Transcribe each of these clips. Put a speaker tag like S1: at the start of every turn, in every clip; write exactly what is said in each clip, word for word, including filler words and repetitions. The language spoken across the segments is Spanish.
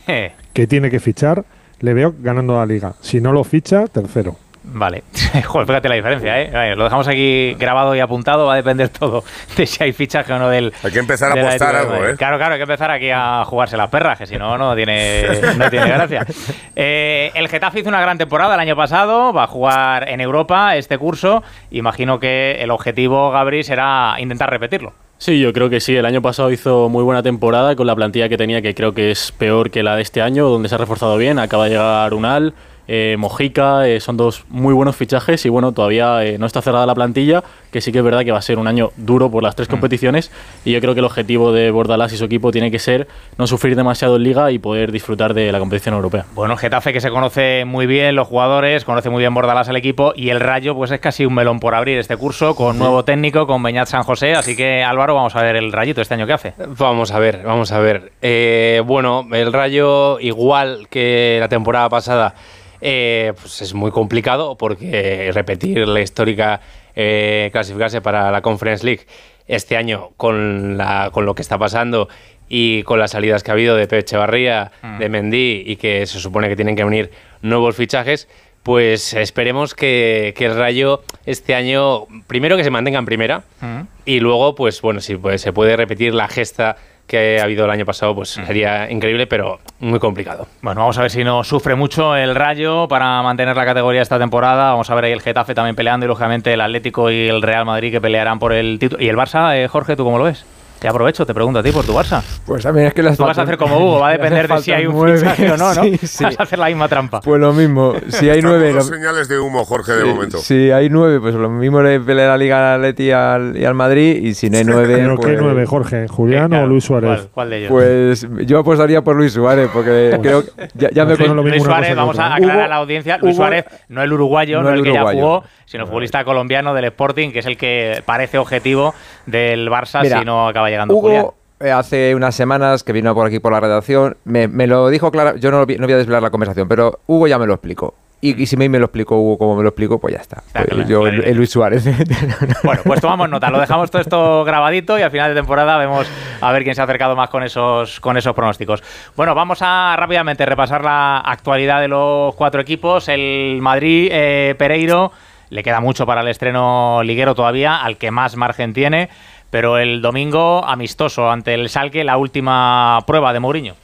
S1: eh.
S2: que tiene que fichar, le veo ganando la Liga. Si no lo ficha, tercero.
S1: Vale, joder, fíjate la diferencia, ¿eh? Vale, lo dejamos aquí grabado y apuntado, va a depender todo de si hay fichaje o no del...
S3: Hay que empezar a apostar algo, ¿eh?
S1: Claro, claro, hay que empezar aquí a jugarse las perras, que si no, no tiene, no tiene gracia. Eh, el Getafe hizo una gran temporada el año pasado, va a jugar en Europa este curso, imagino que el objetivo, Gabri, será intentar repetirlo.
S4: Sí, yo creo que sí. El año pasado hizo muy buena temporada con la plantilla que tenía, que creo que es peor que la de este año, donde se ha reforzado bien. Acaba de llegar Unal, eh, Mojica, eh, son dos muy buenos fichajes y bueno, todavía eh, no está cerrada la plantilla, que sí que es verdad que va a ser un año duro por las tres mm. competiciones y yo creo que el objetivo de Bordalás y su equipo tiene que ser no sufrir demasiado en Liga y poder disfrutar de la competición europea.
S1: Bueno, Getafe que se conoce muy bien los jugadores, conoce muy bien Bordalás el equipo y el Rayo pues es casi un melón por abrir este curso con sí. nuevo técnico, con Beñat San José, así que Álvaro, vamos a ver el Rayito este año qué hace.
S5: Vamos a ver, vamos a ver. Eh, bueno, el Rayo igual que la temporada pasada Eh, pues es muy complicado porque repetir la histórica eh, clasificarse para la Conference League este año con, la, con lo que está pasando y con las salidas que ha habido de Pepe Echevarría, mm. de Mendy y que se supone que tienen que venir nuevos fichajes, pues esperemos que, que el Rayo este año, primero que se mantenga en primera mm. y luego, pues bueno, si pues, se puede repetir la gesta que ha habido el año pasado, pues sería increíble, pero muy complicado.
S1: Bueno, vamos a ver si no sufre mucho el Rayo para mantener la categoría esta temporada. Vamos a ver ahí el Getafe también peleando y lógicamente el Atlético y el Real Madrid que pelearán por el título. ¿Y el Barça, eh, Jorge, tú cómo lo ves? Te aprovecho, te pregunto a ti por tu Barça.
S6: Pues también es que las
S1: Tú vas a hacer como Hugo, va a depender de si hay un nueve, fichaje o no, ¿no? Sí, sí. Vas a hacer la misma trampa.
S6: Pues lo mismo, si hay
S3: Están
S6: nueve...
S3: Los
S6: lo...
S3: señales de humo, Jorge, de
S6: sí,
S3: momento.
S6: Si hay nueve, pues lo mismo le pelea la Liga al Atleti y al, y al Madrid, y si no hay nueve...
S2: ¿Pero
S6: pues...
S2: qué nueve, Jorge? ¿Julián claro, o Luis Suárez?
S1: ¿Cuál, ¿Cuál de ellos?
S6: Pues yo apostaría por Luis Suárez, porque pues, creo que ya, ya me...
S1: Luis, Luis Suárez, vamos a aclarar Hugo, a la audiencia, Luis Hugo, Suárez no el uruguayo, no, no el, el que uruguayo. ya jugó, sino el futbolista colombiano del Sporting, que es el que parece objetivo del Barça. Mira, si no acaba llegando
S6: Hugo,
S1: Julián.
S6: Hace unas semanas que vino por aquí por la redacción, me, me lo dijo claro, yo no, no voy a desvelar la conversación, pero Hugo ya me lo explicó. Y, y si me, me lo explicó Hugo como me lo explicó, pues ya está. está pues claro, yo, claro. el, el Luis Suárez.
S1: Bueno, pues tomamos nota, lo dejamos todo esto grabadito y al final de temporada vemos a ver quién se ha acercado más con esos, con esos pronósticos. Bueno, vamos a rápidamente repasar la actualidad de los cuatro equipos. El Madrid, eh, Pereiro, le queda mucho para el estreno liguero todavía, al que más margen tiene. Pero el domingo, amistoso ante el Schalke, la última prueba de Mourinho.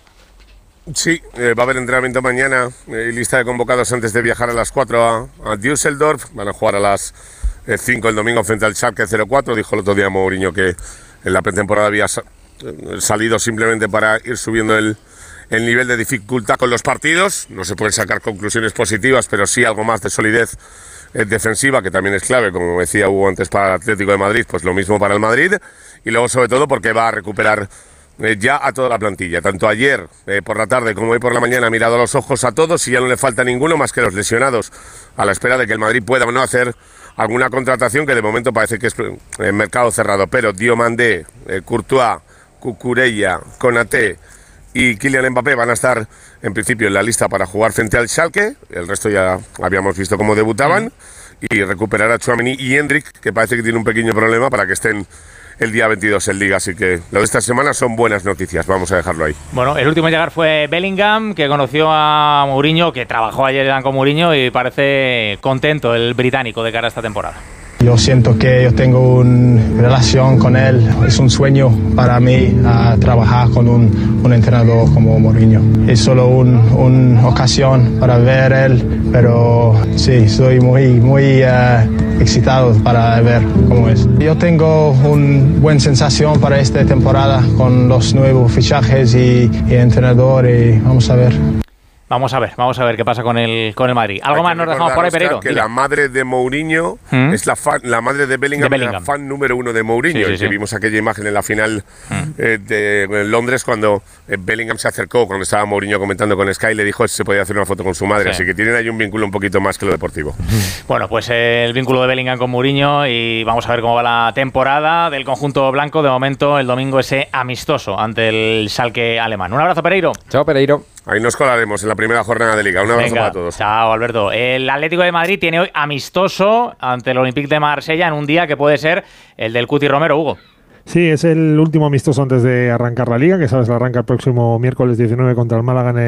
S3: Sí, eh, va a haber entrenamiento mañana, eh, lista de convocados antes de viajar a las cuatro a, a Düsseldorf. Van a jugar a las eh, cinco el domingo frente al Schalke cero cuatro. Dijo el otro día Mourinho que en la pretemporada había sa salido simplemente para ir subiendo el, el nivel de dificultad con los partidos. No se pueden sacar conclusiones positivas, pero sí algo más de solidez defensiva, que también es clave, como decía Hugo antes, para el Atlético de Madrid, pues lo mismo para el Madrid, y luego sobre todo porque va a recuperar eh, ya a toda la plantilla, tanto ayer eh, por la tarde como hoy por la mañana ha mirado a los ojos a todos y ya no le falta ninguno más que los lesionados, a la espera de que el Madrid pueda o no hacer alguna contratación que de momento parece que es eh, mercado cerrado, pero Diomandé, eh, Courtois, Cucurella, Konaté y Kylian Mbappé van a estar en principio en la lista para jugar frente al Schalke. El resto ya habíamos visto cómo debutaban. Y recuperar a Tchouaméni y Endrick, que parece que tiene un pequeño problema, para que estén el día veintidós en Liga. Así que lo de esta semana son buenas noticias. Vamos a dejarlo ahí.
S1: Bueno, el último en llegar fue Bellingham, que conoció a Mourinho, que trabajó ayer con Mourinho y parece contento el británico de cara a esta temporada.
S7: Yo siento que yo tengo una relación con él, es un sueño para mí uh, trabajar con un, un entrenador como Mourinho. Es solo una un ocasión para ver él, pero sí, estoy muy, muy uh, excitado para ver cómo es. Yo tengo una buena sensación para esta temporada con los nuevos fichajes y, y entrenador y vamos a ver.
S1: Vamos a ver, vamos a ver qué pasa con el con el Madrid. ¿Algo más nos dejamos por ahí, Pereiro?
S3: Que Dile. La madre de Mourinho ¿Mm? es la fan, la madre de Bellingham, de Bellingham. Es la fan número uno de Mourinho. Sí, sí, y que sí. Vimos aquella imagen en la final ¿Mm? eh, de en Londres cuando eh, Bellingham se acercó, cuando estaba Mourinho comentando con Sky, le dijo si se podía hacer una foto con su madre. Sí. Así que tienen ahí un vínculo un poquito más que lo deportivo.
S1: Bueno, pues eh, el vínculo de Bellingham con Mourinho y vamos a ver cómo va la temporada del conjunto blanco. De momento, el domingo ese amistoso ante el Schalke alemán. Un abrazo, Pereiro.
S6: Chao, Pereiro.
S3: Ahí nos colaremos en la primera jornada de Liga. Un abrazo
S1: Venga,
S3: para todos.
S1: Chao, Alberto. El Atlético de Madrid tiene hoy amistoso ante el Olympique de Marsella en un día que puede ser el del Cuti Romero, Hugo.
S2: Sí, es el último amistoso antes de arrancar la Liga, que sabes, la arranca el próximo miércoles diecinueve contra el Málaga en el